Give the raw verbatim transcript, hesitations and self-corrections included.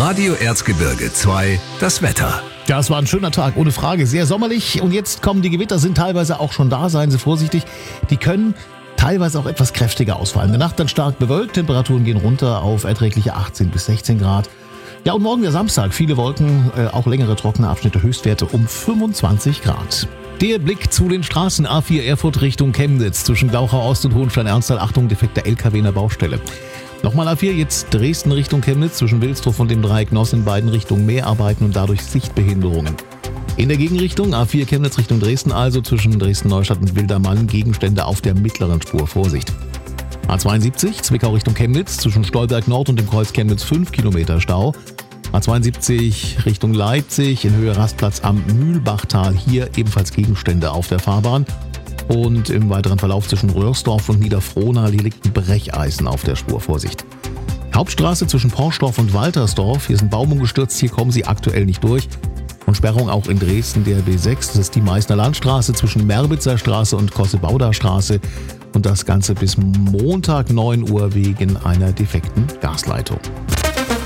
Radio Erzgebirge zwei, das Wetter. Ja, es war ein schöner Tag, ohne Frage. Sehr sommerlich und jetzt kommen die Gewitter, sind teilweise auch schon da, seien Sie vorsichtig. Die können teilweise auch etwas kräftiger ausfallen. In der Nacht dann stark bewölkt, Temperaturen gehen runter auf erträgliche achtzehn bis sechzehn Grad. Ja, und morgen der Samstag, viele Wolken, äh, auch längere trockene Abschnitte, Höchstwerte um fünfundzwanzig Grad. Der Blick zu den Straßen A vier Erfurt Richtung Chemnitz zwischen Glauchau Ost und Hohenstein-Ernsthal. Achtung, defekter L K W in der Baustelle. Nochmal A vier, jetzt Dresden Richtung Chemnitz zwischen Wilsdruff und dem Dreieck Noss in beiden Richtungen Mehrarbeiten und dadurch Sichtbehinderungen. In der Gegenrichtung A vier Chemnitz Richtung Dresden, also zwischen Dresden-Neustadt und Wildermann, Gegenstände auf der mittleren Spur. Vorsicht. A zweiundsiebzig Zwickau Richtung Chemnitz zwischen Stolberg Nord und dem Kreuz Chemnitz fünf Kilometer Stau. A zweiundsiebzig Richtung Leipzig in Höhe Rastplatz am Mühlbachtal, hier ebenfalls Gegenstände auf der Fahrbahn. Und im weiteren Verlauf zwischen Röhrsdorf und Niederfrohnal, hier liegt ein Brecheisen auf der Spur. Vorsicht. Hauptstraße zwischen Porsdorf und Waltersdorf, hier ist ein Baum umgestürzt, hier kommen Sie aktuell nicht durch. Und Sperrung auch in Dresden der B sechs, das ist die Meißner Landstraße zwischen Merbitzer Straße und Kossebauder Straße. Und das Ganze bis Montag neun Uhr wegen einer defekten Gasleitung.